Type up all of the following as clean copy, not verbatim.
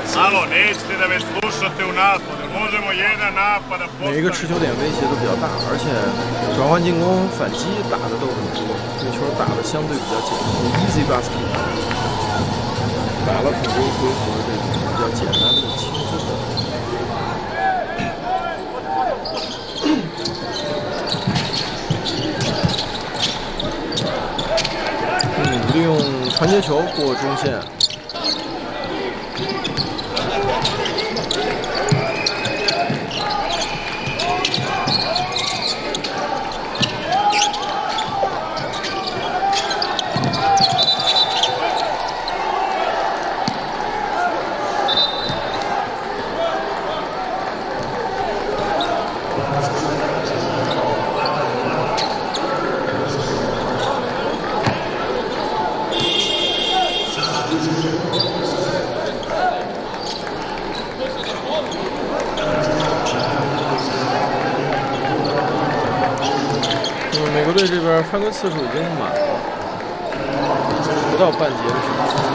Alo, nećete da me slušate u napadu. Možemo jedan napad da postavimo。 每一个持球点威胁都比较大，而且转换进攻、反击打的都很多，这球打的相对比较简单 ，easy basket， 打了很多回合这种比较简单的、轻松的。利用传接球过中线。 美国队这边犯规次数已经满了，不到半节的时间。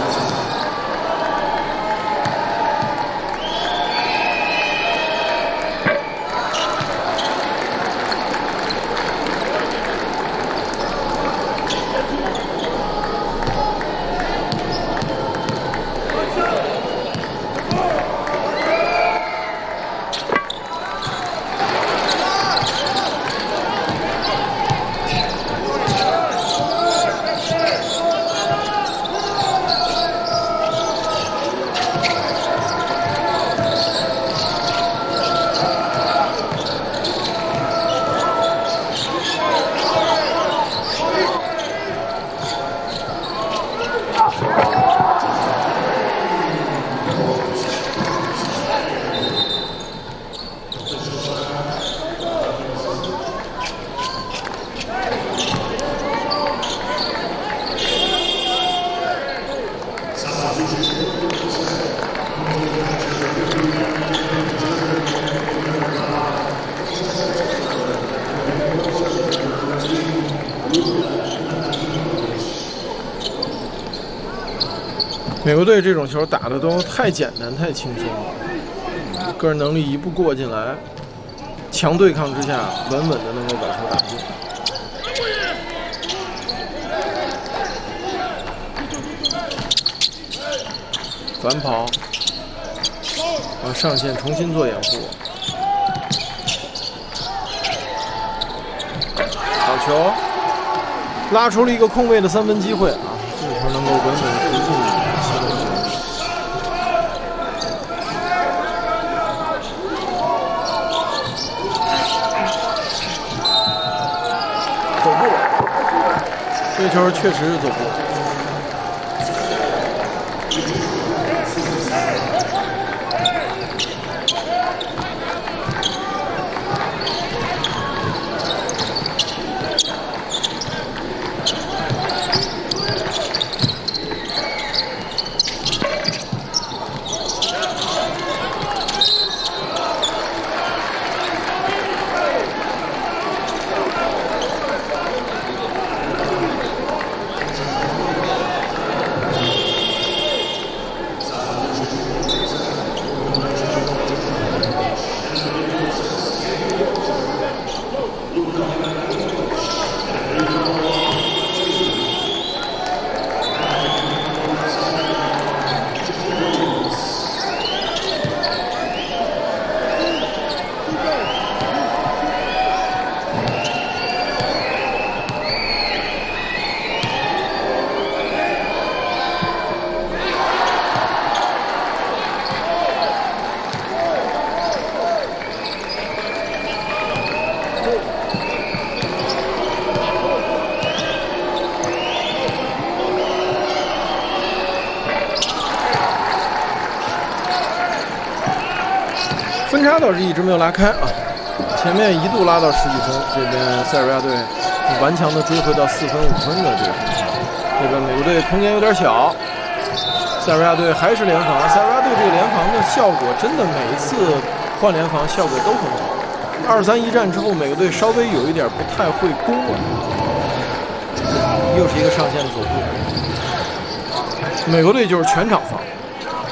美国队这种球打的都太简单、太轻松了，个人能力一步过进来，强对抗之下，稳稳的能够把球打进。反跑，上线重新做掩护，好球，拉出了一个空位的三分机会啊！这个球能够稳稳投进。 走步，这球确实是走步。分差倒是一直没有拉开啊，前面一度拉到10几分，这边塞尔维亚队顽强的追回到4分5分的这个分差。这边美国队空间有点小，塞尔维亚队还是联防。塞尔维亚队这个联防的效果真的每一次换联防效果都很好。2-3一战之后，美国队稍微有一点不太会攻了，又是一个上线的走步。美国队就是全场防。